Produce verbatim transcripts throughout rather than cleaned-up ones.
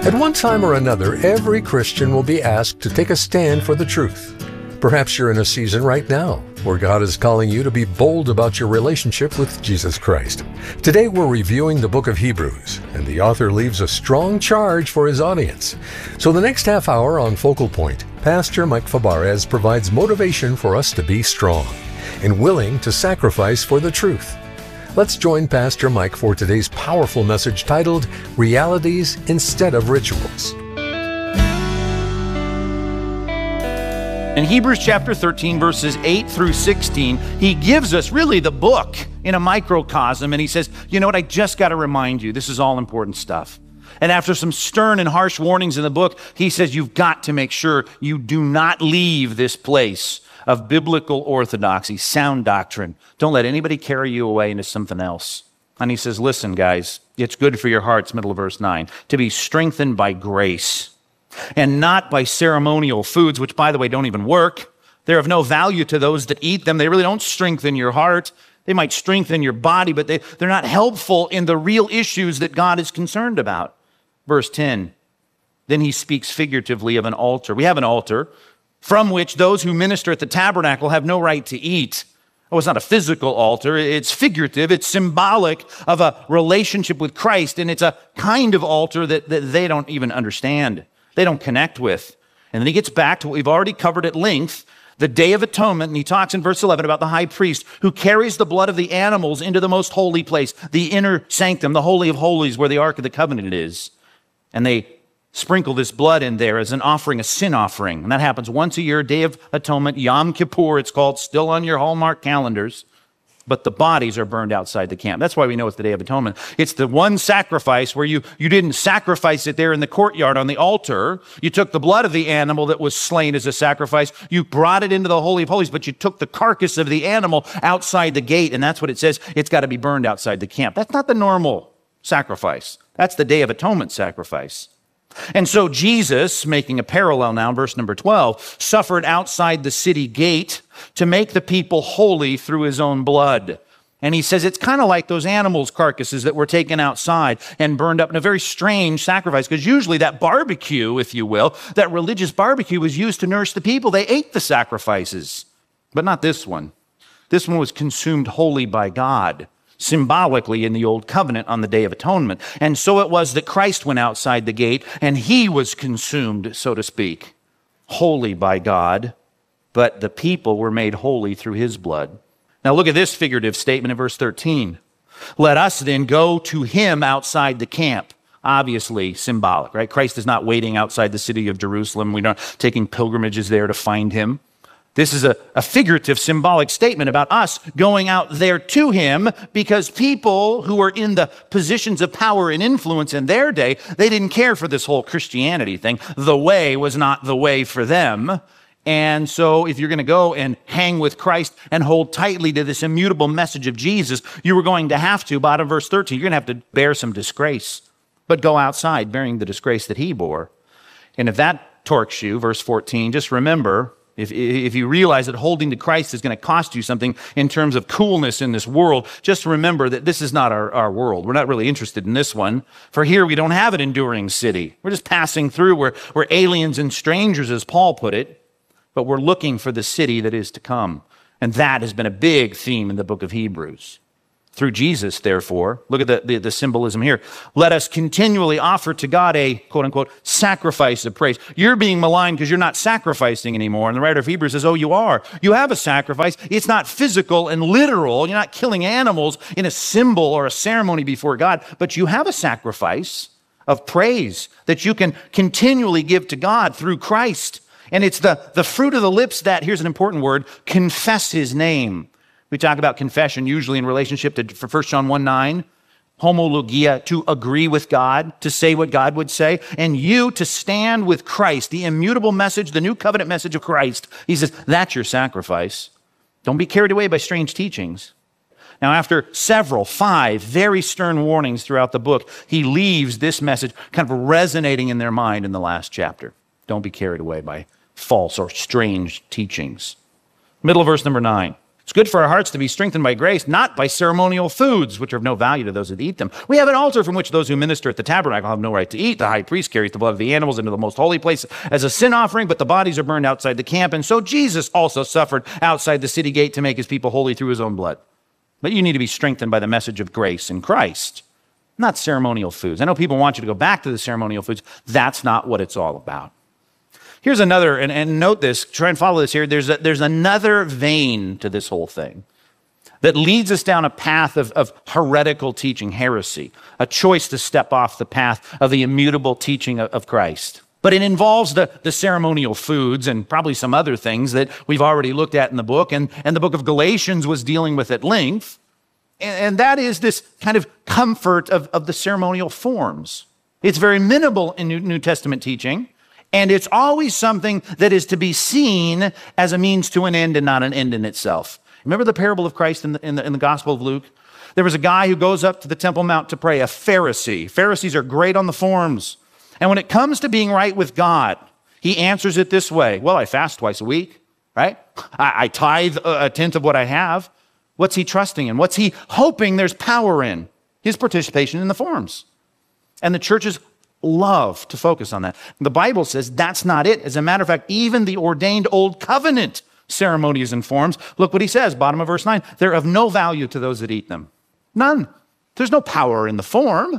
At one time or another, every Christian will be asked to take a stand for the truth. Perhaps you're in a season right now where God is calling you to be bold about your relationship with Jesus Christ. Today we're reviewing the book of Hebrews, and the author leaves a strong charge for his audience. So the next half hour on Focal Point, Pastor Mike Fabarez provides motivation for us to be strong and willing to sacrifice for the truth. Let's join Pastor Mike for today's powerful message titled, Realities Instead of Rituals. In Hebrews chapter thirteen, verses eight through sixteen, he gives us really the book in a microcosm, and he says, you know what, I just got to remind you, this is all important stuff. And after some stern and harsh warnings in the book, he says, you've got to make sure you do not leave this place of biblical orthodoxy, sound doctrine. Don't let anybody carry you away into something else. And he says, listen, guys, it's good for your hearts, middle of verse nine, to be strengthened by grace and not by ceremonial foods, which, by the way, don't even work. They're of no value to those that eat them. They really don't strengthen your heart. They might strengthen your body, but they, they're not helpful in the real issues that God is concerned about. Verse ten, then he speaks figuratively of an altar. We have an altar from which those who minister at the tabernacle have no right to eat. Oh, it's not a physical altar. It's figurative. It's symbolic of a relationship with Christ, and it's a kind of altar that, that they don't even understand. They don't connect with. And then he gets back to what we've already covered at length, the Day of Atonement, and he talks in verse eleven about the high priest who carries the blood of the animals into the most holy place, the inner sanctum, the Holy of Holies, where the Ark of the Covenant is. And they sprinkle this blood in there as an offering, a sin offering. And that happens once a year, Day of Atonement, Yom Kippur, it's called, still on your Hallmark calendars. But the bodies are burned outside the camp. That's why we know it's the Day of Atonement. It's the one sacrifice where you, you didn't sacrifice it there in the courtyard on the altar. You took the blood of the animal that was slain as a sacrifice. You brought it into the Holy of Holies, but you took the carcass of the animal outside the gate. And that's what it says. It's got to be burned outside the camp. That's not the normal sacrifice. That's the Day of Atonement sacrifice. And so Jesus, making a parallel now, verse number twelve, suffered outside the city gate to make the people holy through his own blood. And he says it's kind of like those animals' carcasses that were taken outside and burned up in a very strange sacrifice, because usually that barbecue, if you will, that religious barbecue was used to nourish the people. They ate the sacrifices, but not this one. This one was consumed wholly by God, symbolically in the Old Covenant on the Day of Atonement. And so it was that Christ went outside the gate and he was consumed, so to speak, holy by God, but the people were made holy through his blood. Now look at this figurative statement in verse thirteen. Let us then go to him outside the camp. Obviously symbolic, right? Christ is not waiting outside the city of Jerusalem. We're not taking pilgrimages there to find him. This is a, a figurative, symbolic statement about us going out there to him, because people who were in the positions of power and influence in their day, they didn't care for this whole Christianity thing. The way was not the way for them. And so if you're going to go and hang with Christ and hold tightly to this immutable message of Jesus, you were going to have to, bottom verse thirteen, you're going to have to bear some disgrace, but go outside bearing the disgrace that he bore. And if that torques you, verse fourteen, just remember, If, if you realize that holding to Christ is going to cost you something in terms of coolness in this world, just remember that this is not our, our world. We're not really interested in this one. For here we don't have an enduring city. We're just passing through. We're, we're aliens and strangers, as Paul put it, but we're looking for the city that is to come. And that has been a big theme in the book of Hebrews. Through Jesus, therefore, look at the, the, the symbolism here. Let us continually offer to God a, quote unquote, sacrifice of praise. You're being maligned because you're not sacrificing anymore. And the writer of Hebrews says, oh, you are. You have a sacrifice. It's not physical and literal. You're not killing animals in a symbol or a ceremony before God, but you have a sacrifice of praise that you can continually give to God through Christ. And it's the, the fruit of the lips that, here's an important word, confess his name. We talk about confession usually in relationship to for First John one nine, homologia, to agree with God, to say what God would say, and you to stand with Christ, the immutable message, the new covenant message of Christ. He says, that's your sacrifice. Don't be carried away by strange teachings. Now, after several, five very stern warnings throughout the book, he leaves this message kind of resonating in their mind in the last chapter. Don't be carried away by false or strange teachings. Middle of verse number nine. It's good for our hearts to be strengthened by grace, not by ceremonial foods, which are of no value to those that eat them. We have an altar from which those who minister at the tabernacle have no right to eat. The high priest carries the blood of the animals into the most holy place as a sin offering, but the bodies are burned outside the camp. And so Jesus also suffered outside the city gate to make his people holy through his own blood. But you need to be strengthened by the message of grace in Christ, not ceremonial foods. I know people want you to go back to the ceremonial foods. That's not what it's all about. Here's another, and, and note this, try and follow this here. There's, a, there's another vein to this whole thing that leads us down a path of, of heretical teaching, heresy, a choice to step off the path of the immutable teaching of, of Christ. But it involves the, the ceremonial foods and probably some other things that we've already looked at in the book, and, and the book of Galatians was dealing with at length. And, and that is this kind of comfort of, of the ceremonial forms. It's very minimal in New, New Testament teaching. And it's always something that is to be seen as a means to an end and not an end in itself. Remember the parable of Christ in the, in the, in the Gospel of Luke? There was a guy who goes up to the Temple Mount to pray, a Pharisee. Pharisees are great on the forms. And when it comes to being right with God, he answers it this way. Well, I fast twice a week, right? I, I tithe a tenth of what I have. What's he trusting in? What's he hoping there's power in? His participation in the forms. And the churches love to focus on that. The Bible says that's not it. As a matter of fact, even the ordained old covenant ceremonies and forms, look what he says, bottom of verse nine, they're of no value to those that eat them. None. There's no power in the form.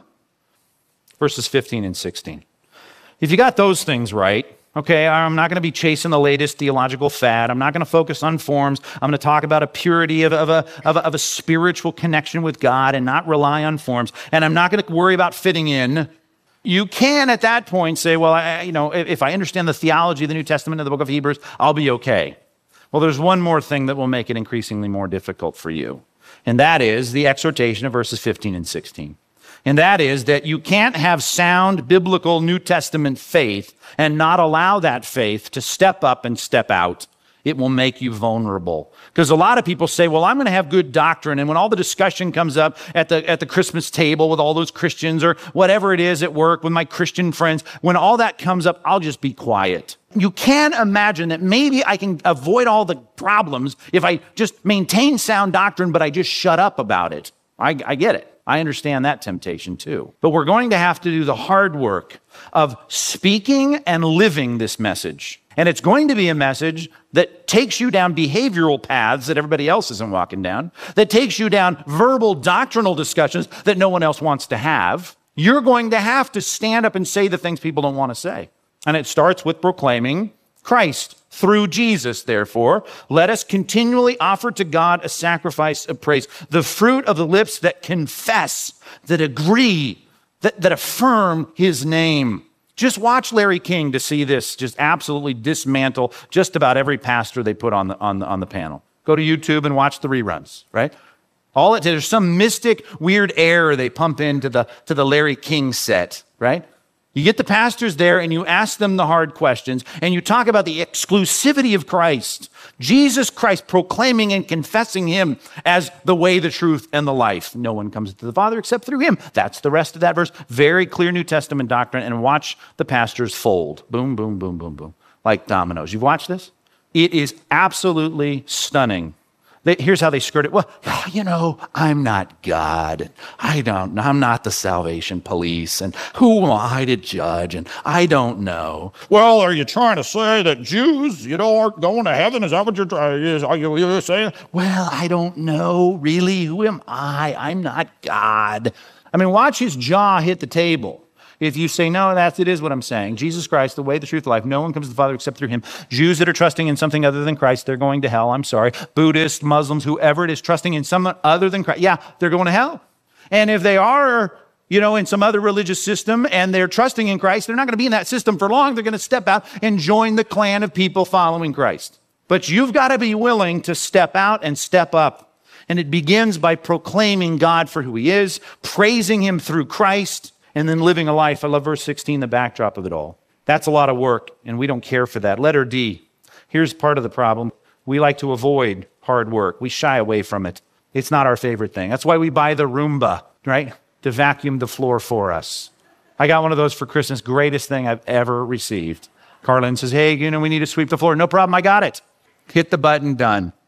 Verses fifteen and sixteen. If you got those things right, okay, I'm not going to be chasing the latest theological fad. I'm not going to focus on forms. I'm going to talk about a purity of, of, a, of, a, of a spiritual connection with God and not rely on forms. And I'm not going to worry about fitting in. You can at that point say, well, I, you know, if I understand the theology of the New Testament and the book of Hebrews, I'll be okay. Well, there's one more thing that will make it increasingly more difficult for you. And that is the exhortation of verses fifteen and sixteen. And that is that you can't have sound biblical New Testament faith and not allow that faith to step up and step out. It will make you vulnerable. Because a lot of people say, well, I'm going to have good doctrine. And when all the discussion comes up at the, at the Christmas table with all those Christians or whatever it is at work with my Christian friends, when all that comes up, I'll just be quiet. You can imagine that maybe I can avoid all the problems if I just maintain sound doctrine, but I just shut up about it. I, I get it. I understand that temptation too. But we're going to have to do the hard work of speaking and living this message. And it's going to be a message that takes you down behavioral paths that everybody else isn't walking down, that takes you down verbal doctrinal discussions that no one else wants to have. You're going to have to stand up and say the things people don't want to say. And it starts with proclaiming Christ. Through Jesus, therefore, let us continually offer to God a sacrifice of praise, the fruit of the lips that confess, that agree, that, that affirm his name. Just watch Larry King to see this just absolutely dismantle just about every pastor they put on the, on the, on the panel. Go to YouTube and watch the reruns, right? All it, there's some mystic, weird air they pump into the, to the Larry King set, right? You get the pastors there and you ask them the hard questions and you talk about the exclusivity of Christ, Jesus Christ, proclaiming and confessing him as the way, the truth, and the life. No one comes to the Father except through him. That's the rest of that verse. Very clear New Testament doctrine. And watch the pastors fold. Boom, boom, boom, boom, boom. Like dominoes. You've watched this? It is absolutely stunning. They, here's how they skirt it. Well, you know, I'm not God. I don't, I'm not the salvation police. And who am I to judge? And I don't know. Well, are you trying to say that Jews, you know, aren't going to heaven? Is that what you're trying, is, are you, you're saying? Well, I don't know. Really? Who am I? I'm not God. I mean, watch his jaw hit the table. If you say, no, that's, it is what I'm saying. Jesus Christ, the way, the truth, the life. No one comes to the Father except through him. Jews that are trusting in something other than Christ, they're going to hell. I'm sorry. Buddhists, Muslims, whoever it is trusting in someone other than Christ, yeah, they're going to hell. And if they are, you know, in some other religious system and they're trusting in Christ, they're not going to be in that system for long. They're going to step out and join the clan of people following Christ. But you've got to be willing to step out and step up. And it begins by proclaiming God for who he is, praising him through Christ, and then living a life. I love verse sixteen, the backdrop of it all. That's a lot of work, and we don't care for that. Letter D. Here's part of the problem. We like to avoid hard work. We shy away from it. It's not our favorite thing. That's why we buy the Roomba, right? To vacuum the floor for us. I got one of those for Christmas. Greatest thing I've ever received. Carlin says, hey, you know, we need to sweep the floor. No problem, I got it. Hit the button, done.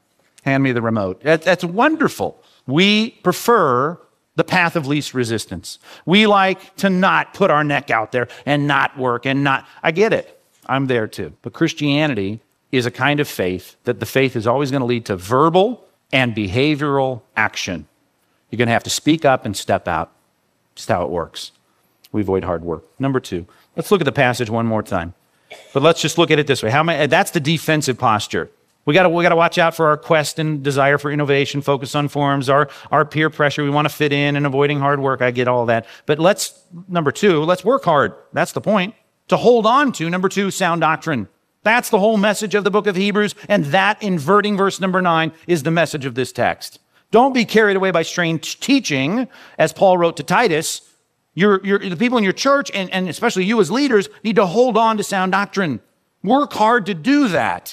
Hand me the remote. That, that's wonderful. We prefer the path of least resistance. We like to not put our neck out there and not work and not, I get it. I'm there too. But Christianity is a kind of faith that the faith is always going to lead to verbal and behavioral action. You're going to have to speak up and step out. Just how it works. We avoid hard work. Number two, let's look at the passage one more time. But let's just look at it this way. How many, that's the defensive posture. We got to we got to watch out for our quest and desire for innovation, focus on forms, our, our peer pressure. We want to fit in and avoiding hard work. I get all that. But let's, number two, let's work hard. That's the point. To hold on to, number two, sound doctrine. That's the whole message of the book of Hebrews. And that, inverting verse number nine, is the message of this text. Don't be carried away by strange teaching, as Paul wrote to Titus. You're, you're, the people in your church, and, and especially you as leaders, need to hold on to sound doctrine. Work hard to do that.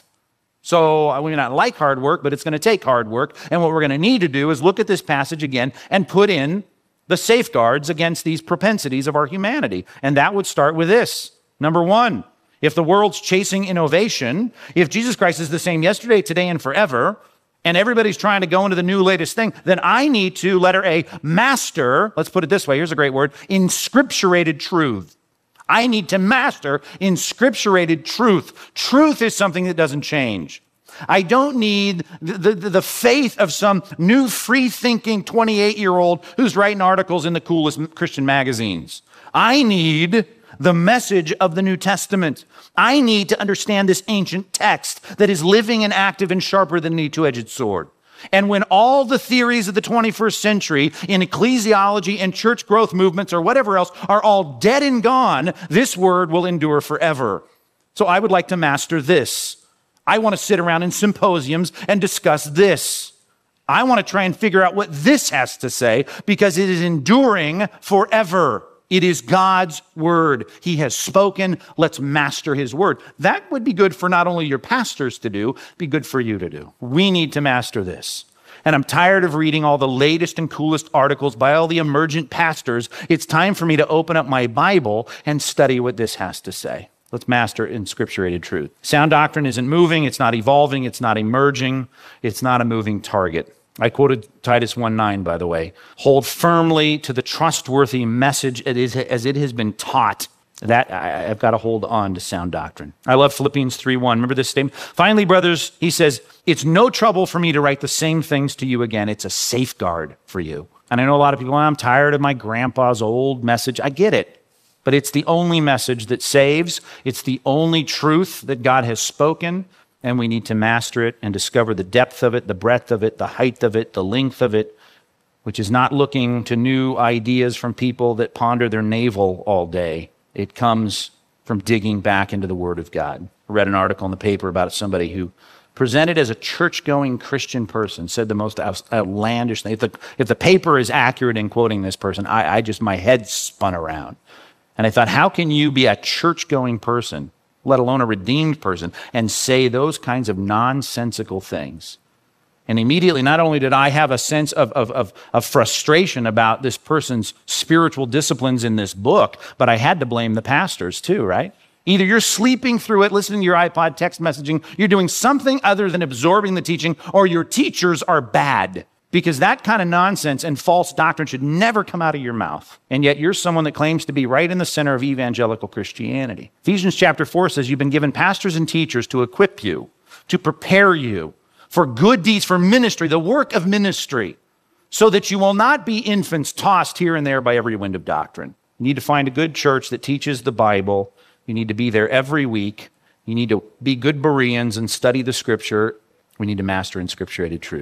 So we may not like hard work, but it's going to take hard work. And what we're going to need to do is look at this passage again and put in the safeguards against these propensities of our humanity. And that would start with this. Number one, if the world's chasing innovation, if Jesus Christ is the same yesterday, today, and forever, and everybody's trying to go into the new latest thing, then I need to, letter A, master, let's put it this way, here's a great word, inscripturated truth. I need to master inscripturated truth. Truth is something that doesn't change. I don't need the, the, the faith of some new free-thinking twenty-eight-year-old who's writing articles in the coolest Christian magazines. I need the message of the New Testament. I need to understand this ancient text that is living and active and sharper than any two-edged sword. And when all the theories of the twenty-first century in ecclesiology and church growth movements or whatever else are all dead and gone, this word will endure forever. So I would like to master this. I want to sit around in symposiums and discuss this. I want to try and figure out what this has to say because it is enduring forever. It is God's word. He has spoken. Let's master his word. That would be good for not only your pastors to do, be good for you to do. We need to master this. And I'm tired of reading all the latest and coolest articles by all the emergent pastors. It's time for me to open up my Bible and study what this has to say. Let's master inscripturated truth. Sound doctrine isn't moving. It's not evolving. It's not emerging. It's not a moving target. I quoted Titus one nine, by the way. Hold firmly to the trustworthy message as it has been taught. That I've got to hold on to sound doctrine. I love Philippians three one. Remember this statement? Finally, brothers, he says, it's no trouble for me to write the same things to you again. It's a safeguard for you. And I know a lot of people, I'm tired of my grandpa's old message. I get it. But it's the only message that saves. It's the only truth that God has spoken. And we need to master it and discover the depth of it, the breadth of it, the height of it, the length of it, which is not looking to new ideas from people that ponder their navel all day. It comes from digging back into the Word of God. I read an article in the paper about somebody who presented as a church-going Christian person, said the most outlandish thing. If the, if the paper is accurate in quoting this person, I, I just, my head spun around. And I thought, how can you be a church-going person, let alone a redeemed person, and say those kinds of nonsensical things? And immediately, not only did I have a sense of, of, of, of frustration about this person's spiritual disciplines in this book, but I had to blame the pastors too, right? Either you're sleeping through it, listening to your iPod, text messaging, you're doing something other than absorbing the teaching, or your teachers are bad. Because that kind of nonsense and false doctrine should never come out of your mouth. And yet you're someone that claims to be right in the center of evangelical Christianity. Ephesians chapter four says you've been given pastors and teachers to equip you, to prepare you for good deeds, for ministry, the work of ministry, so that you will not be infants tossed here and there by every wind of doctrine. You need to find a good church that teaches the Bible. You need to be there every week. You need to be good Bereans and study the Scripture. We need to master inscripturated truth.